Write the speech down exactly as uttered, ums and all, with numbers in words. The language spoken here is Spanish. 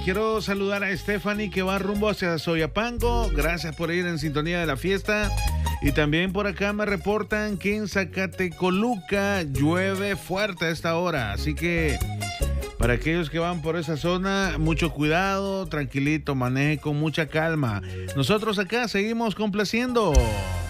Quiero saludar a Stephanie que va rumbo hacia Soyapango. Gracias por ir en sintonía de la fiesta. Y también por acá me reportan que en Zacatecoluca llueve fuerte a esta hora. Así que para aquellos que van por esa zona, mucho cuidado, tranquilito, maneje con mucha calma. Nosotros acá seguimos complaciendo.